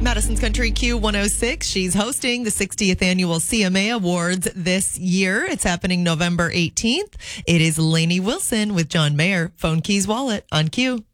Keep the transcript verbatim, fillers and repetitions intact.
Madison's Country Q one oh six. She's hosting the sixtieth Annual C M A Awards this year. It's happening November eighteenth. It is Lainey Wilson with John Mayer. Phone Keys Wallet on Q.